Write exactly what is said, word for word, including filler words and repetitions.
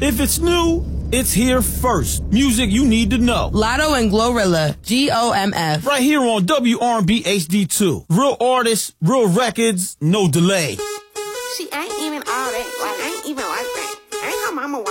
If it's new, it's here first. Music you need to know. Lotto and Glorilla, G O M F. Right here on W R and B H D two. Real artists, real records, no delay. She ain't even all that. Like, ain't even like that. Ain't her mama